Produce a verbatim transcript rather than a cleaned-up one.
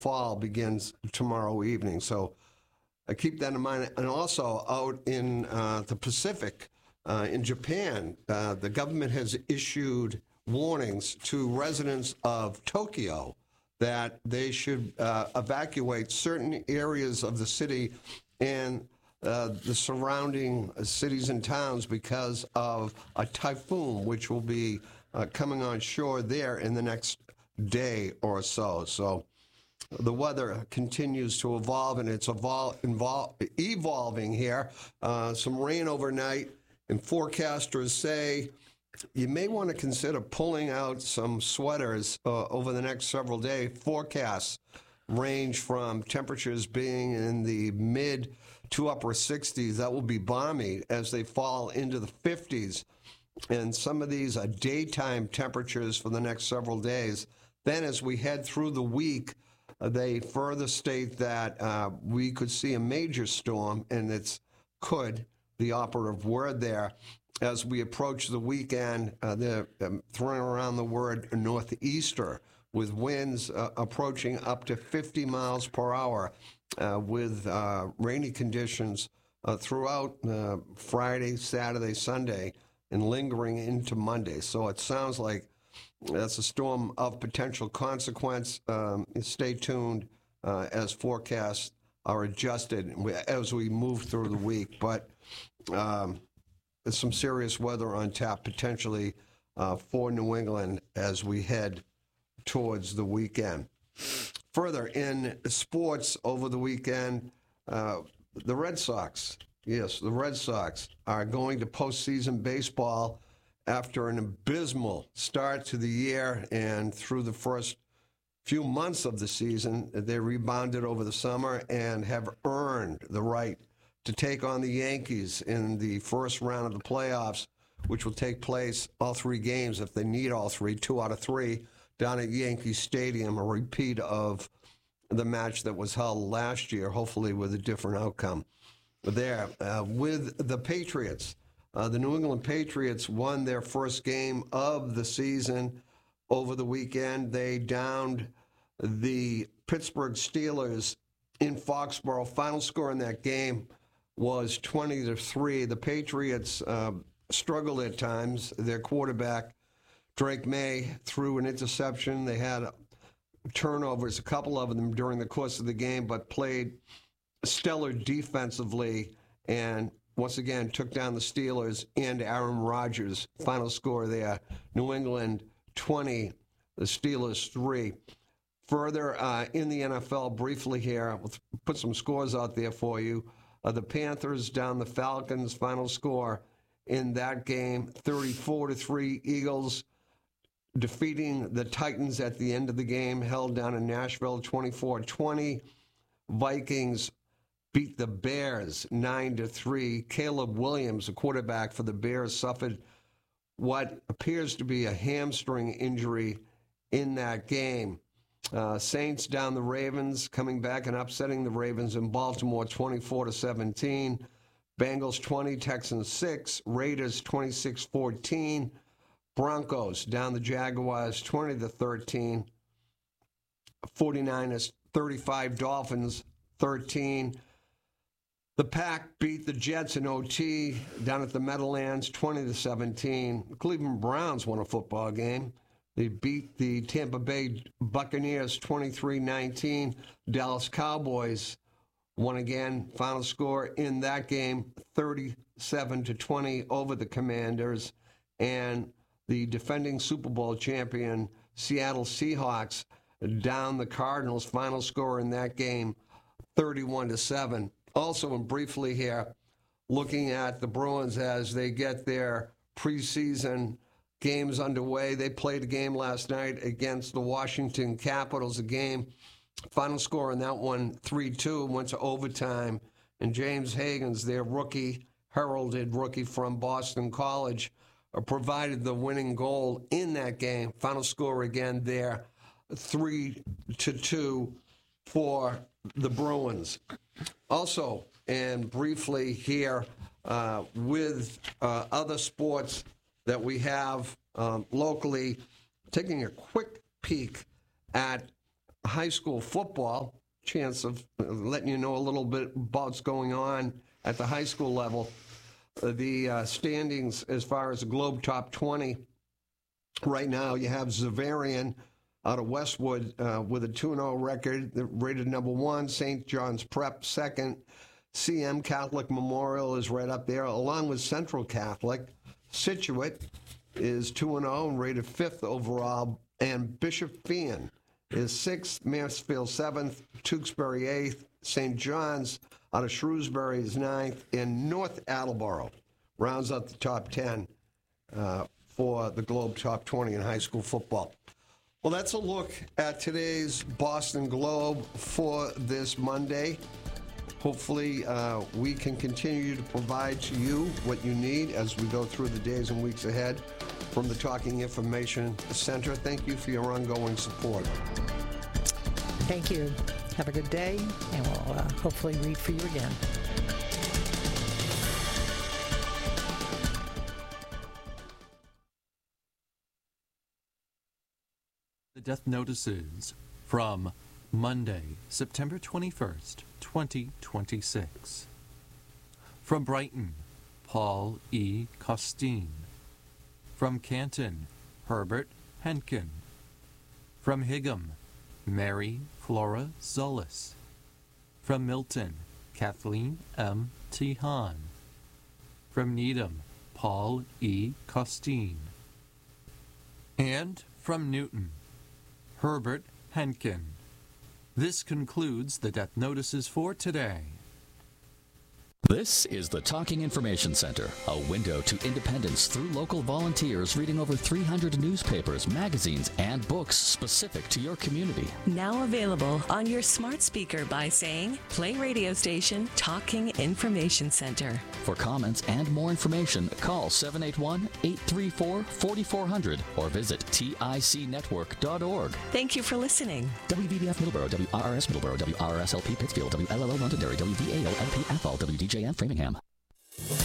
fall begins tomorrow evening. So uh, keep that in mind. And also out in uh, the Pacific, uh, in Japan, uh, the government has issued warnings to residents of Tokyo that they should uh, evacuate certain areas of the city and uh, the surrounding cities and towns because of a typhoon, which will be uh, coming on shore there in the next day or so. So the weather continues to evolve, and it's evol- invol- evolving here. Uh, some rain overnight, and forecasters say you may want to consider pulling out some sweaters uh, over the next several days. Forecasts range from temperatures being in the mid to upper sixties. That will be balmy as they fall into the fifties. And some of these are daytime temperatures for the next several days. Then as we head through the week, uh, they further state that uh, we could see a major storm, and it's could, the operative word there. As we approach the weekend, uh, they're um, throwing around the word northeaster, with winds uh, approaching up to fifty miles per hour, uh, with uh, rainy conditions uh, throughout uh, Friday, Saturday, Sunday, and lingering into Monday. So it sounds like that's a storm of potential consequence. Um, stay tuned uh, as forecasts are adjusted as we move through the week. But um, there's some serious weather on tap potentially uh, for New England as we head towards the weekend. Further, in sports over the weekend, uh, the Red Sox, yes, the Red Sox are going to postseason baseball after an abysmal start to the year, and through the first few months of the season, they rebounded over the summer and have earned the right to take on the Yankees in the first round of the playoffs, which will take place all three games if they need all three, two out of three, down at Yankee Stadium, a repeat of the match that was held last year, hopefully with a different outcome. There, uh, with the Patriots, uh, the New England Patriots won their first game of the season over the weekend. They downed the Pittsburgh Steelers in Foxborough. Final score in that game was twenty to three. The Patriots uh, struggled at times. Their quarterback, Drake May, threw an interception. They had turnovers, a couple of them during the course of the game, but played stellar defensively and once again took down the Steelers and Aaron Rodgers. Final score there, New England twenty, the Steelers three. Further, uh, in the N F L, briefly here, we'll put some scores out there for you. Uh, the Panthers down the Falcons. Final score in that game, thirty-four to three. Eagles defeating the Titans at the end of the game, held down in Nashville, twenty-four twenty. Vikings beat the Bears nine to three. Caleb Williams, a quarterback for the Bears, suffered what appears to be a hamstring injury in that game. Uh, Saints down the Ravens, coming back and upsetting the Ravens in Baltimore, twenty-four to seventeen. Bengals twenty, Texans six. Raiders twenty-six fourteen. Broncos down the Jaguars, twenty to thirteen. forty-niners thirty-five, Dolphins thirteen. The Pack beat the Jets in O T down at the Meadowlands, twenty to seventeen. Cleveland Browns won a football game. They beat the Tampa Bay Buccaneers twenty-three nineteen. Dallas Cowboys won again. Final score in that game, thirty-seven to twenty over the Commanders. And the defending Super Bowl champion Seattle Seahawks down the Cardinals. Final score in that game, thirty-one to seven. Also, and briefly here, looking at the Bruins as they get their preseason games underway. They played a game last night against the Washington Capitals, a game, final score in that one, three two, went to overtime. And James Higgins, their rookie, heralded rookie from Boston College, uh, provided the winning goal in that game. Final score again there, three to two for the Bruins. Also, and briefly here, uh, with uh, other sports that we have um, locally, taking a quick peek at high school football, chance of letting you know a little bit about what's going on at the high school level. Uh, the uh, standings as far as the Globe Top twenty, right now you have Xaverian out of Westwood uh, with a two and oh record, rated number one. Saint John's Prep second. C M Catholic Memorial is right up there, along with Central Catholic. Scituate is two and oh and rated fifth overall. And Bishop Feion is sixth, Mansfield seventh, Tewksbury eighth, Saint John's out of Shrewsbury is ninth, and North Attleboro rounds out the top ten uh, for the Globe Top twenty in high school football. Well, that's a look at today's Boston Globe for this Monday. Hopefully, uh, we can continue to provide to you what you need as we go through the days and weeks ahead from the Talking Information Center. Thank you for your ongoing support. Thank you. Have a good day, and we'll uh, hopefully read for you again. The death notices from Monday, September twenty-first, twenty twenty-six. From Brighton, Paul E. Costine. From Canton, Herbert Henkin. From Higham, Mary Flora Zullis. From Milton, Kathleen M. T. Hahn. From Needham, Paul E. Costine. And from Newton, Herbert Henkin. This concludes the death notices for today. This is the Talking Information Center, a window to independence through local volunteers reading over three hundred newspapers, magazines, and books specific to your community. Now available on your smart speaker by saying, play radio station Talking Information Center. For comments and more information, call seven eight one, eight three four, four four zero zero or visit T I C network dot org. Thank you for listening. W V B F Middleborough, W R R S Middleborough, W R R S L P Pittsfield, W L L O Londonderry, W V A O L P Athol, W D J N Framingham.